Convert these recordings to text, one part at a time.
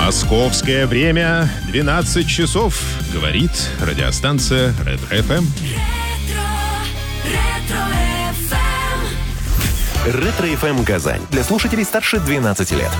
Московское время 12 часов. Говорит радиостанция Ретро-ФМ. Ретро-ФМ Казань. Для слушателей старше 12 лет.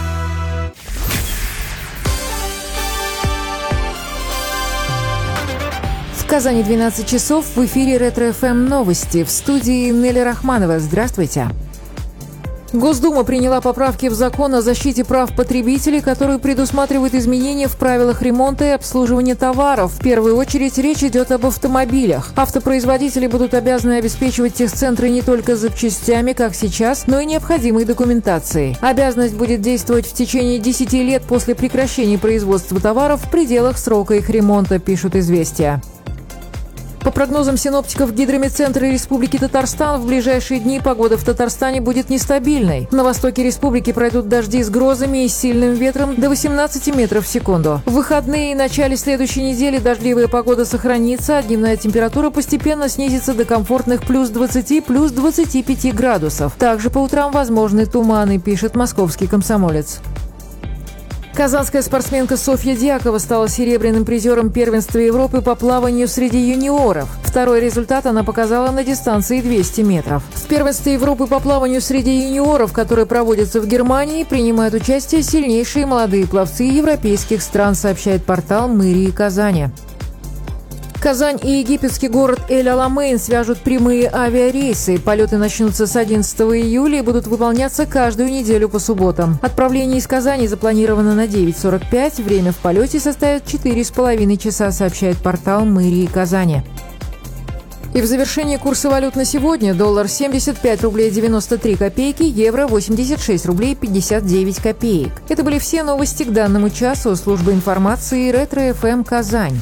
В Казани 12 часов. В эфире Ретро-ФМ новости. В студии Нелли Рахманова. Здравствуйте. Госдума приняла поправки в закон о защите прав потребителей, которые предусматривают изменения в правилах ремонта и обслуживания товаров. В первую очередь речь идет об автомобилях. Автопроизводители будут обязаны обеспечивать техцентры не только запчастями, как сейчас, но и необходимой документацией. Обязанность будет действовать в течение 10 лет после прекращения производства товаров в пределах срока их ремонта, пишут «Известия». По прогнозам синоптиков Гидрометцентра Республики Татарстан, в ближайшие дни погода в Татарстане будет нестабильной. На востоке республики пройдут дожди с грозами и сильным ветром до 18 метров в секунду. В выходные и начале следующей недели дождливая погода сохранится, а дневная температура постепенно снизится до комфортных плюс 20, плюс 25 градусов. Также по утрам возможны туманы, пишет московский «Комсомолец». Казанская спортсменка Софья Дьякова стала серебряным призером первенства Европы по плаванию среди юниоров. Второй результат она показала на дистанции 200 метров. В первенстве Европы по плаванию среди юниоров, которое проводится в Германии, принимают участие сильнейшие молодые пловцы европейских стран, сообщает портал мэрии Казани. Казань и египетский город Эль-Аламейн свяжут прямые авиарейсы. Полеты начнутся с 11 июля и будут выполняться каждую неделю по субботам. Отправление из Казани запланировано на 9:45. Время в полете составит 4,5 часа, сообщает портал мэрии Казани. И в завершении курса валют на сегодня: доллар 75 рублей 93 копейки, евро 86 рублей 59 копеек. Это были все новости к данному часу. Служба информации Ретро-ФМ Казань.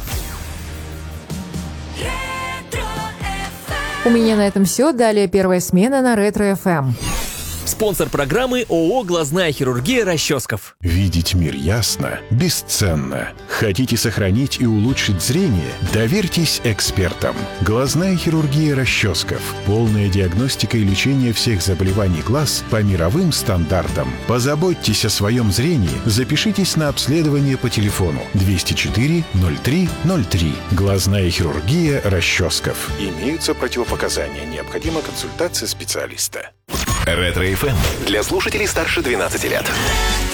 У меня на этом все. Далее первая смена на Ретро-ФМ. Спонсор программы ООО «Глазная хирургия» Расческов. Видеть мир ясно бесценно. Хотите сохранить и улучшить зрение? Доверьтесь экспертам. Глазная хирургия Расческов. Полная диагностика и лечение всех заболеваний глаз по мировым стандартам. Позаботьтесь о своем зрении. Запишитесь на обследование по телефону 204 03 03. Глазная хирургия Расческов. Имеются противопоказания. Необходима консультация специалиста. Ретро-ФМ. Для слушателей старше 12 лет.